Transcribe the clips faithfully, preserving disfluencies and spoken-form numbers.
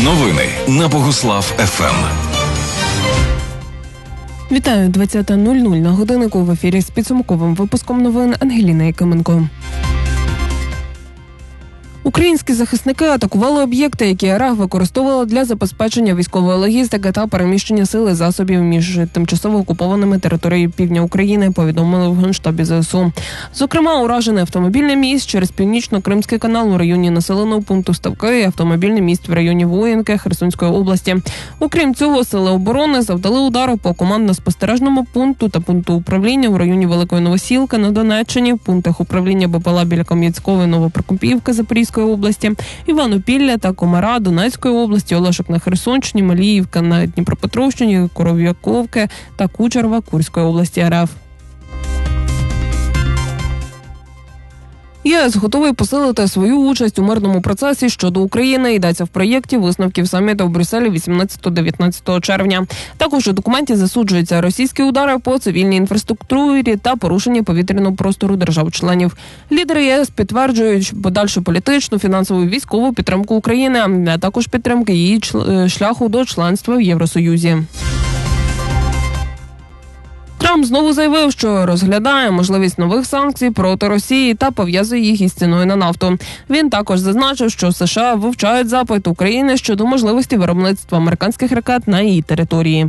Новини на Богуслав-ФМ. Вітаю, двадцята нуль нуль на годиннику, в ефірі з підсумковим випуском новин Ангеліна Якименко. Українські захисники атакували об'єкти, які РФ використовувала для забезпечення військової логістики та переміщення сил і засобів між тимчасово окупованими територіями півдня України, повідомили в Генштабі ЗСУ. Зокрема, уражений автомобільний міст через Північно-Кримський канал у районі населеного пункту Ставки і автомобільний міст в районі Воїнки Херсонської області. Окрім цього, сили оборони завдали удару по командно-спостережному пункту та пункту управління в районі Великої Новосілки на Донеччині, пунктах управління БПЛА біля Кам'янського і Новопрокопівки Запорізької області, Івано-Пілля та Комара Донецької області, Олешок на Херсонщині, Маліївка на Дніпропетровщині, Коров'яковки та Кучерва Курської області РФ. ЄС готовий посилити свою участь у мирному процесі щодо України, йдеться в проєкті висновків саміту в Брюсселі вісімнадцятого-дев'ятнадцятого червня. Також у документі засуджуються російські удари по цивільній інфраструктурі та порушення повітряного простору держав-членів. Лідери ЄС підтверджують подальшу політичну, фінансову і військову підтримку України, а також підтримки її шляху до членства в Євросоюзі. Трамп знову заявив, що розглядає можливість нових санкцій проти Росії та пов'язує їх із ціною на нафту. Він також зазначив, що США вивчають запит України щодо можливості виробництва американських ракет на її території.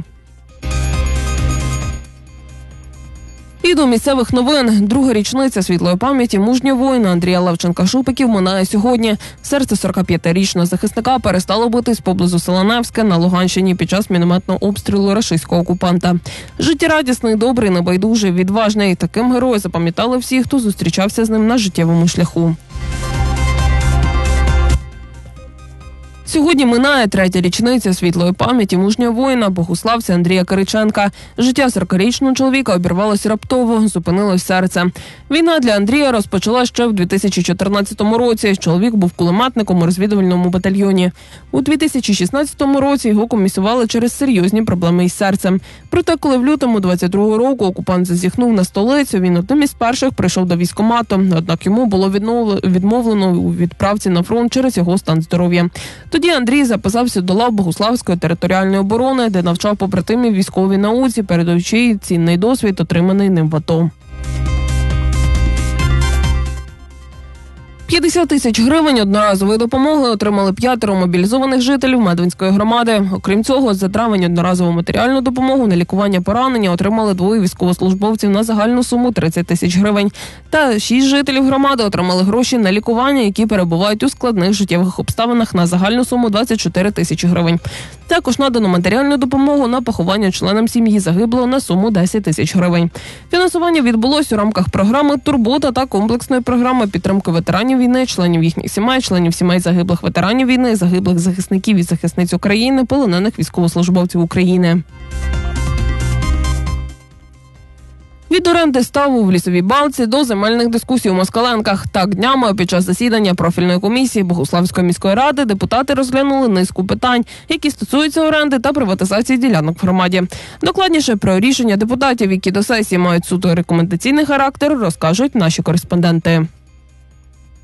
І до місцевих новин. Друга річниця світлої пам'яті мужнього воїна Андрія Левченка-Шупиків минає сьогодні. Серце сорокап'ятирічного захисника перестало битись поблизу села Невське на Луганщині під час мінометного обстрілу рашистського окупанта. Життєрадісний, добрий, небайдужий, відважний. Таким героя запам'ятали всі, хто зустрічався з ним на життєвому шляху. Сьогодні минає третя річниця світлої пам'яті мужнього воїна, богуславця Андрія Кириченка. Життя сорокарічного чоловіка обірвалося раптово, зупинилось серце. Війна для Андрія розпочалась ще в дві тисячі чотирнадцятому році. Чоловік був кулеметником у розвідувальному батальйоні. У дві тисячі шістнадцятому році його комісували через серйозні проблеми із серцем. Проте, коли в лютому двадцять другого року окупант зазіхнув на столицю, він одним із перших прийшов до військкомату. Однак йому було відмовлено у відправці на фронт через його стан здоров'я. Тоді Андрій записався до лав Богуславської територіальної оборони, де навчав побратимів військовій науці, передаючи цінний досвід, отриманий ним в АТО. п'ятдесят тисяч гривень одноразової допомоги отримали п'ятеро мобілізованих жителів Медвинської громади. Окрім цього, за травень одноразову матеріальну допомогу на лікування поранення отримали двоє військовослужбовців на загальну суму тридцять тисяч гривень. Та шість жителів громади отримали гроші на лікування, які перебувають у складних життєвих обставинах на загальну суму двадцять чотири тисячі гривень. Також надано матеріальну допомогу на поховання членам сім'ї загиблого на суму десять тисяч гривень. Фінансування відбулось у рамках програми «Турбота» та комплексної програми підтримки ветеранів війни, членів їхніх сімей, членів сімей загиблих ветеранів війни, загиблих захисників і захисниць України, полонених військовослужбовців України. Від оренди ставу в Лісовій Балці до земельних дискусій у Москаленках. Так, днями під час засідання профільної комісії Богуславської міської ради депутати розглянули низку питань, які стосуються оренди та приватизації ділянок в громаді. Докладніше про рішення депутатів, які до сесії мають суто рекомендаційний характер, розкажуть наші кореспонденти.